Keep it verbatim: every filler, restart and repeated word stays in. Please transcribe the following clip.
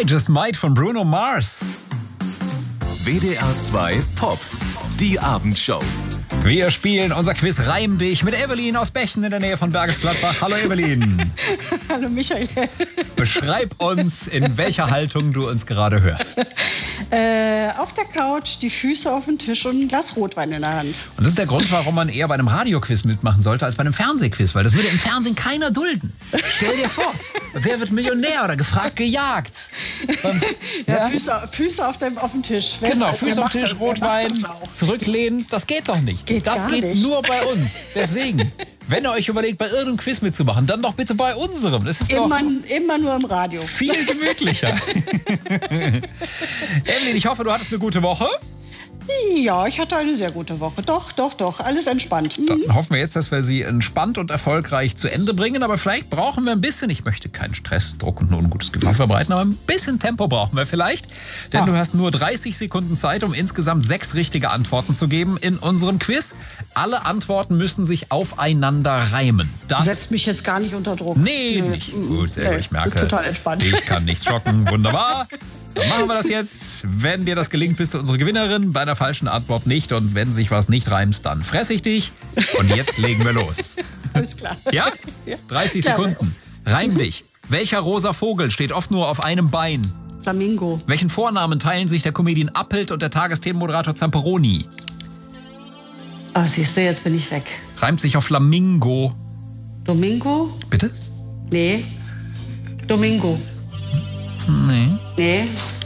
I Just Might von Bruno Mars. W D R zwei Pop, die Abendshow. Wir spielen unser Quiz Reim dich mit Evelyn aus Bechen in der Nähe von Bergisch Gladbach. Hallo Evelyn. Hallo Michael. Beschreib uns, in welcher Haltung du uns gerade hörst. Äh, auf der Couch, die Füße auf dem Tisch und ein Glas Rotwein in der Hand. Und das ist der Grund, warum man eher bei einem Radioquiz mitmachen sollte, als bei einem Fernsehquiz. Weil das würde im Fernsehen keiner dulden. Stell dir vor, wer wird Millionär oder gefragt gejagt? Beim, ja, ja? Füße, Füße auf, dem, auf dem Tisch. Wer, Genau, wer Füße auf dem macht Tisch, das, wer macht Rotwein, das auch? zurücklehnen. Das geht doch nicht. Geht das gar geht nicht. nur bei uns. Deswegen, wenn ihr euch überlegt, bei irgendeinem Quiz mitzumachen, dann doch bitte bei unserem. Das ist Immer, doch immer nur im Radio. viel gemütlicher. Evelyn, ich hoffe, du hattest eine gute Woche. Ja, ich hatte eine sehr gute Woche. Doch, doch, doch. Alles entspannt. Mhm. Dann hoffen wir jetzt, dass wir sie entspannt und erfolgreich zu Ende bringen. Aber vielleicht brauchen wir ein bisschen, ich möchte keinen Stress, Druck und ein ungutes Gefühl verbreiten, aber ein bisschen Tempo brauchen wir vielleicht. Denn Ja. du hast nur dreißig Sekunden Zeit, um insgesamt sechs richtige Antworten zu geben in unserem Quiz. Alle Antworten müssen sich aufeinander reimen. Das Setzt mich jetzt gar nicht unter Druck. Nee, Nö. nicht. Gut, sehr gut. Nee, Ich merke, ist total entspannt. ich kann nichts schocken. Wunderbar. Dann machen wir das jetzt. Wenn dir das gelingt, bist du unsere Gewinnerin. Bei einer falschen Antwort nicht. Und wenn sich was nicht reimt, dann fress ich dich. Und jetzt legen wir los. Alles klar. Ja? Ja. dreißig Ja. Sekunden. Reim dich. Welcher rosa Vogel steht oft nur auf einem Bein? Flamingo. Welchen Vornamen teilen sich der Comedian Appelt und der Tagesthemenmoderator Zamperoni? Ah, siehst du, jetzt bin ich weg. Reimt sich auf Flamingo. Domingo? Bitte? Nee. Domingo. Nee. Nee.